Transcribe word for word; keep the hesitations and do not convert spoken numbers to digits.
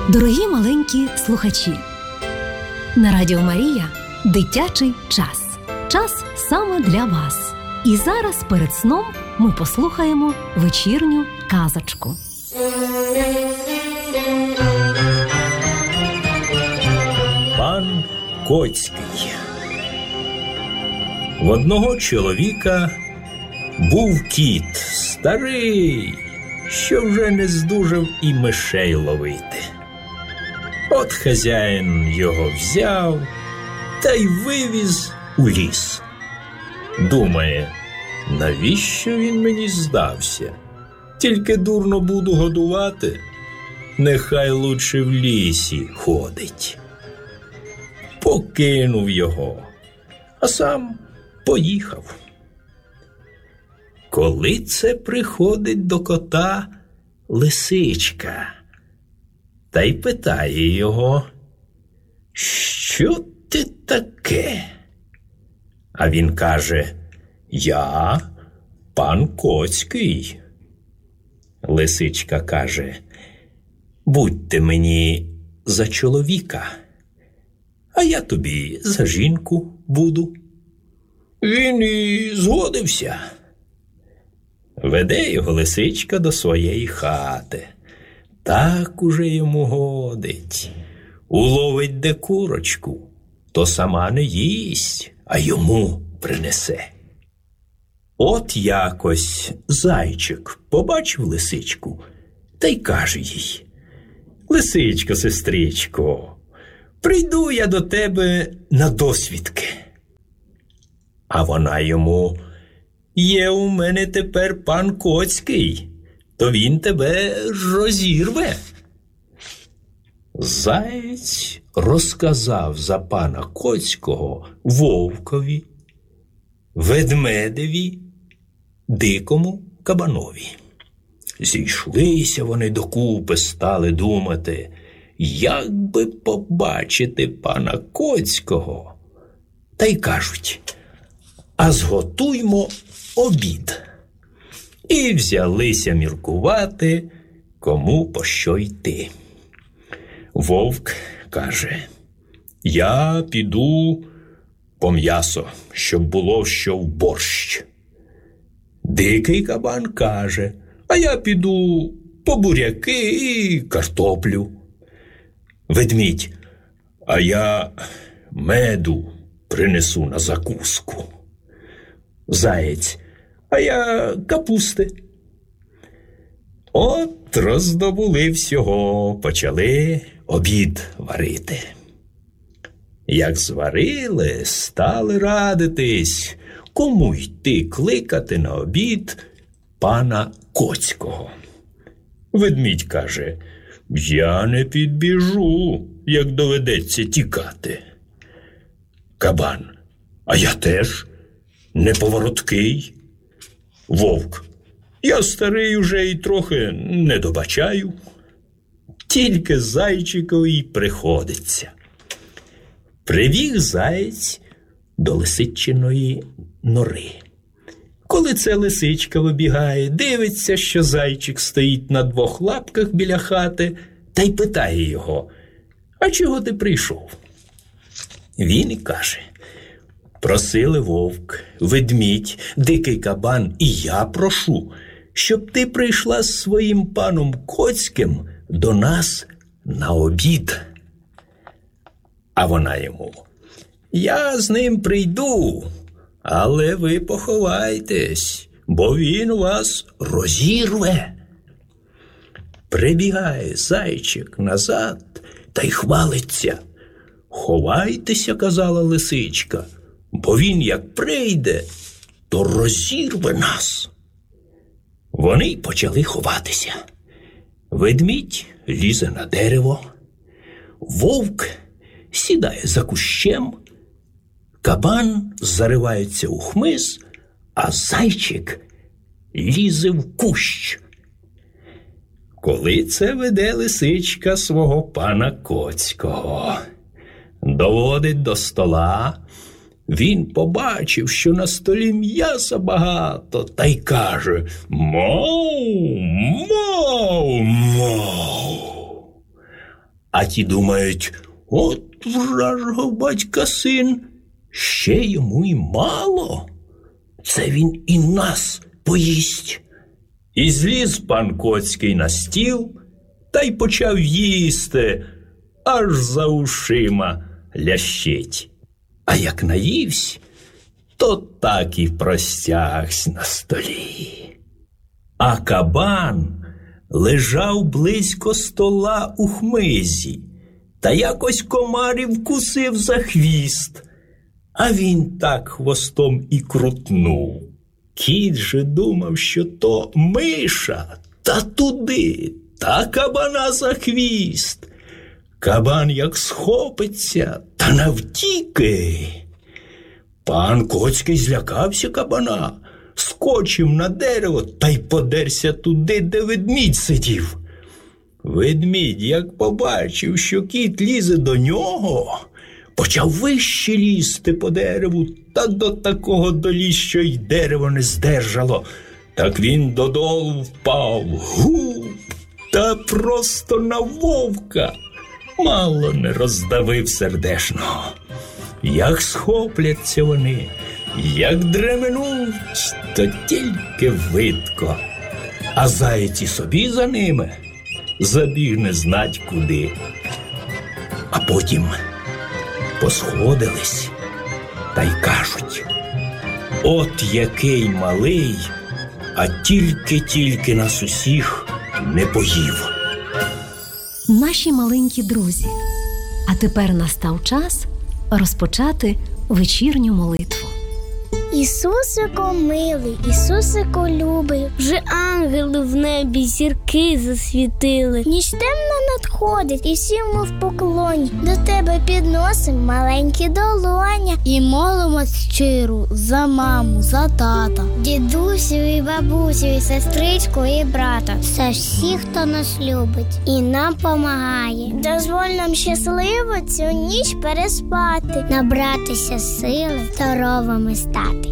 Дорогі маленькі слухачі, на Радіо Марія дитячий час. Час саме для вас. І зараз перед сном ми послухаємо вечірню казочку. Пан Коцький. В одного чоловіка був кіт старий, що вже не здужав і мишей ловити. От хазяїн його взяв та й вивіз у ліс. Думає, навіщо він мені здався? Тільки дурно буду годувати, нехай лучше в лісі ходить. Покинув його, а сам поїхав. Коли це приходить до кота лисичка, та й питає його: «Що ти таке?» А він каже: «Я пан Коцький». Лисичка каже: «Будьте мені за чоловіка, а я тобі за жінку буду». Він і згодився. Веде його лисичка до своєї хати. Так уже йому годить. Уловить де курочку, то сама не їсть, а йому принесе. От якось зайчик побачив лисичку та й каже їй: «Лисичко, сестричко, прийду я до тебе на досвідки». А вона йому: «Є у мене тепер пан Коцький, то він тебе розірве». Заєць розказав за пана Коцького вовкові, ведмедеві, дикому кабанові. Зійшлися вони докупи, стали думати, як би побачити пана Коцького. Та й кажуть: «А зготуймо обід». І взялися міркувати, кому по що йти. Вовк каже: «Я піду по м'ясо, щоб було що в борщ». Дикий кабан каже: «А я піду по буряки і картоплю». Ведмідь: «А я меду принесу на закуску». Заєць: «А я капусти». От роздобули всього, почали обід варити. Як зварили, стали радитись, кому йти кликати на обід пана Коцького. Ведмідь каже: «Я не підбіжу, як доведеться тікати». Кабан: «А я теж неповороткий». Вовк: «Я старий уже і трохи не добачаю». Тільки зайчикові приходиться. Прибіг заєць до лисичиної нори. Коли це лисичка вибігає, дивиться, що зайчик стоїть на двох лапках біля хати, та й питає його: «А чого ти прийшов?» Він і каже: «Просили вовк, ведмідь, дикий кабан, і я прошу, щоб ти прийшла з своїм паном Коцьким до нас на обід». А вона йому: «Я з ним прийду, але ви поховайтесь, бо він вас розірве». Прибігає зайчик назад та й хвалиться: «Ховайтеся, – казала лисичка, – бо він як прийде, то розірве нас». Вони й почали ховатися. Ведмідь лізе на дерево, вовк сідає за кущем, кабан заривається у хмиз, а зайчик лізе в кущ. Коли це веде лисичка свого пана Коцького, доводить до стола, він побачив, що на столі м'яса багато, та й каже: «Мау, мау, мау». А ті думають, от вражого батька син, ще йому й мало. Це він і нас поїсть. І зліз пан Коцький на стіл та й почав їсти, аж за ушима лящить. А як наївсь, то так і простягсь на столі. А кабан лежав близько стола у хмизі, та якось комар вкусив за хвіст, а він так хвостом і крутнув. Кіт же думав, що то миша, та туди, та кабана за хвіст. Кабан як схопиться, та навтіки. Пан Коцький злякався кабана, скочив на дерево та й подерся туди, де ведмідь сидів. Ведмідь, як побачив, що кіт лізе до нього, почав вище лізти по дереву, та до такого доліз, що й дерево не здержало. Так він додолу впав, гуп, та просто на вовка. Мало не роздавив сердешного. Як схопляться вони, як дременуть, то тільки видко. А заєць і собі за ними забіг не знать куди. А потім посходились та й кажуть, от який малий, а тільки-тільки нас усіх не поїв. Наші маленькі друзі, а тепер настав час розпочати вечірню молитву. Ісусико милий, Ісусико любий, вже ангели в небі зірки засвітили. Ніч темна надходить, і всі ми в поклоні. До тебе підносим маленькі долоня. І молимось щиро за маму, за тата, дідусю і бабусю, і сестричку, і брата. За всіх, хто нас любить і нам помагає. Дозволь нам щасливо цю ніч переспати, набратися сили, здоровими стати.